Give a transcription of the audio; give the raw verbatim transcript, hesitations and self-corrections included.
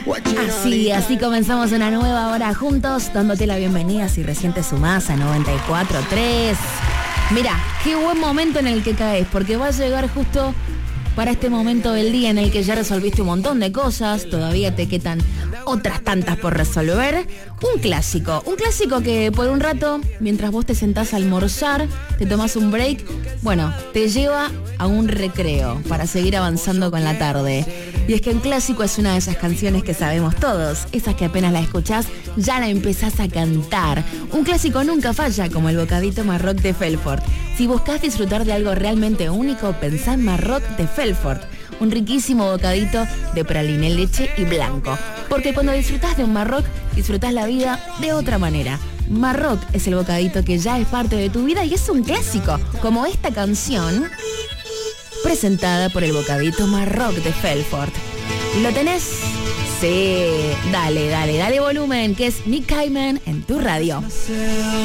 Así, así comenzamos una nueva hora juntos, dándote la bienvenida si recién te sumás a noventa y cuatro punto tres. Mira, qué buen momento en el que caes, porque va a llegar justo para este momento del día en el que ya resolviste un montón de cosas, todavía te quedan otras tantas por resolver. Un clásico, un clásico que por un rato, mientras vos te sentás a almorzar, te tomás un break, bueno, te lleva a un recreo para seguir avanzando con la tarde. Y es que un clásico es una de esas canciones que sabemos todos, esas que apenas la escuchás ya la empezás a cantar. Un clásico nunca falla, como el bocadito Marroc de Felfort. Si buscás disfrutar de algo realmente único, pensá en Marroc de Felfort, un riquísimo bocadito de praliné, leche y blanco. Porque cuando disfrutás de un Marroc, disfrutás la vida de otra manera. Marroc es el bocadito que ya es parte de tu vida y es un clásico, como esta canción presentada por el bocadito Marroc de Felfort. ¿Lo tenés? Sí, dale, dale, dale volumen, que es Nick Cayman en tu radio.